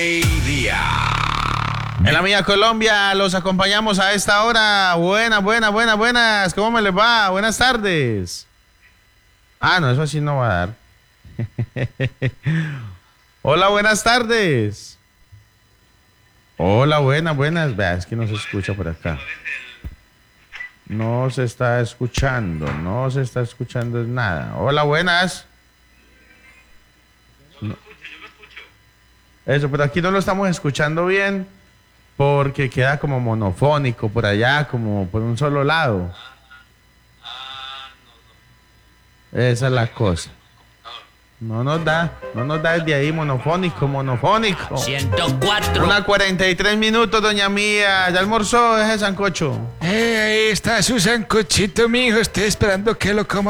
En la mía Colombia los acompañamos a esta hora. Buenas. ¿Cómo me les va? Buenas tardes. Ah, no, eso así no va a dar. Hola, buenas tardes. Hola, buenas. Vea, es que no se escucha por acá. No se está escuchando nada. Hola, buenas. No. Eso, pero aquí no lo estamos escuchando bien porque queda como monofónico por allá, como por un solo lado. Esa es la cosa. No nos da desde ahí monofónico. 104. 1:43, doña Mía. ¿Ya almorzó ese sancocho? Ahí está su sancochito, mijo. Estoy esperando que lo coma.